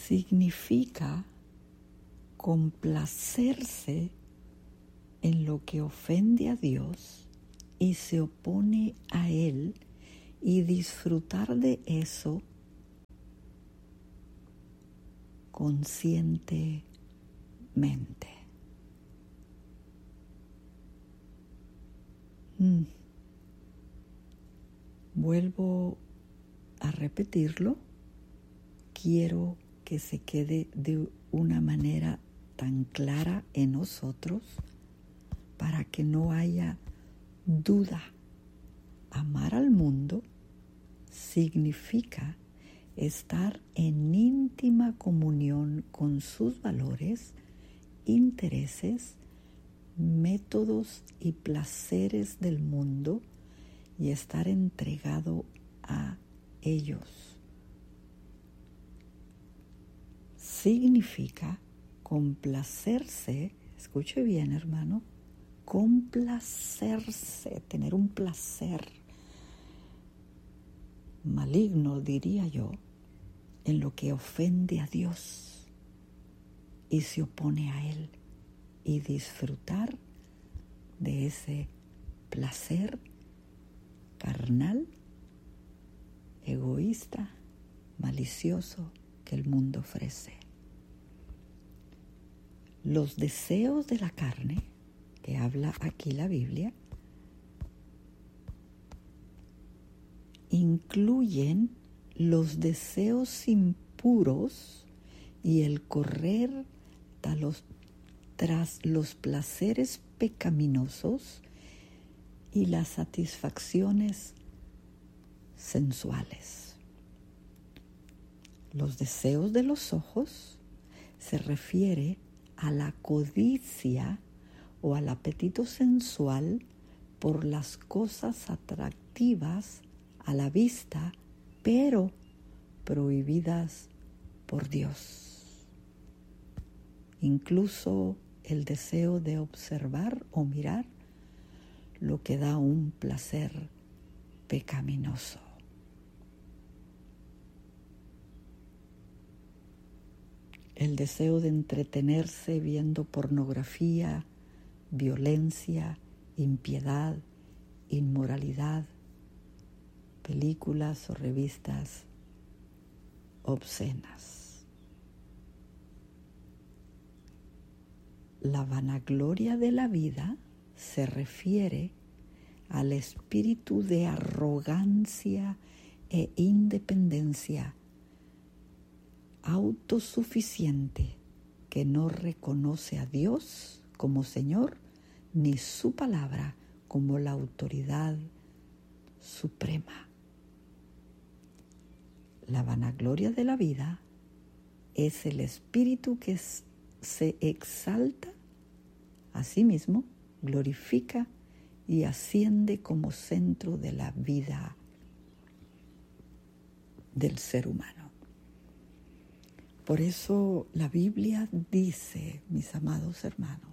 significa complacerse en lo que ofende a Dios y se opone a Él y disfrutar de eso conscientemente. Vuelvo a repetirlo. Quiero que se quede de una manera tan clara en nosotros para que no haya duda. Amar al mundo significa estar en íntima comunión con sus valores, intereses, métodos y placeres del mundo y estar entregado a ellos. Significa complacerse, escuche bien, hermano, complacerse, tener un placer maligno, diría yo, en lo que ofende a Dios y se opone a Él, y disfrutar de ese placer carnal, egoísta, malicioso que el mundo ofrece. Los deseos de la carne, que habla aquí la Biblia, incluyen los deseos impuros y el correr tras los placeres pecaminosos y las satisfacciones sensuales. Los deseos de los ojos se refiere a la codicia o al apetito sensual por las cosas atractivas a la vista, pero prohibidas por Dios. Incluso el deseo de observar o mirar lo que da un placer pecaminoso. El deseo de entretenerse viendo pornografía, violencia, impiedad, inmoralidad, películas o revistas obscenas. La vanagloria de la vida se refiere al espíritu de arrogancia e independencia autosuficiente que no reconoce a Dios como Señor ni su palabra como la autoridad suprema. La vanagloria de la vida es el espíritu que se exalta a sí mismo, glorifica y asciende como centro de la vida del ser humano. Por eso la Biblia dice, mis amados hermanos,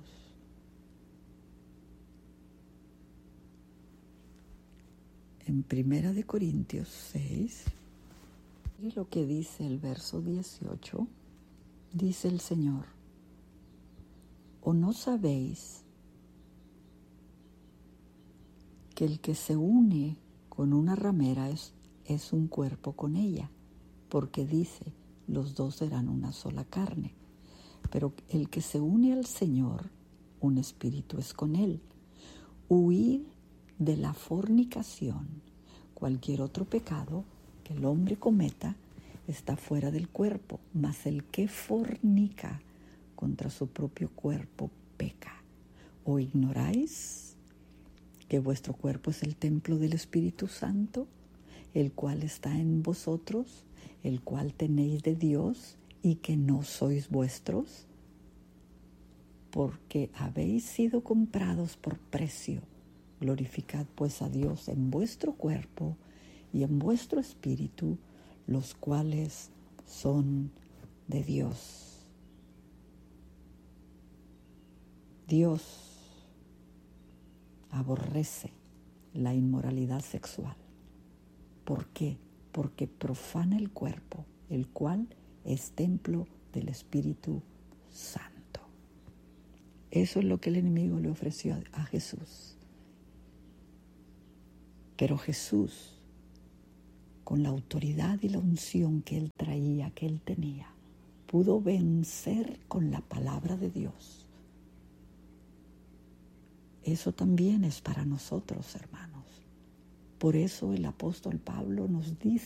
en 1 Corintios 6, y lo que dice el verso 18, dice el Señor: ¿o no sabéis que el que se une con una ramera es un cuerpo con ella? Porque dice, los dos serán una sola carne. Pero el que se une al Señor, un espíritu es con Él. Huid de la fornicación. Cualquier otro pecado que el hombre cometa está fuera del cuerpo, mas el que fornica contra su propio cuerpo peca. ¿O ignoráis que vuestro cuerpo es el templo del Espíritu Santo, el cual está en vosotros, el cual tenéis de Dios, y que no sois vuestros? Porque habéis sido comprados por precio. Glorificad pues a Dios en vuestro cuerpo y en vuestro espíritu, los cuales son de Dios. Dios aborrece la inmoralidad sexual. ¿Por qué? Porque profana el cuerpo, el cual es templo del Espíritu Santo. Eso es lo que el enemigo le ofreció a Jesús. Pero Jesús, con la autoridad y la unción que él traía, que él tenía, pudo vencer con la palabra de Dios. Eso también es para nosotros, hermanos. Por eso el apóstol Pablo nos dice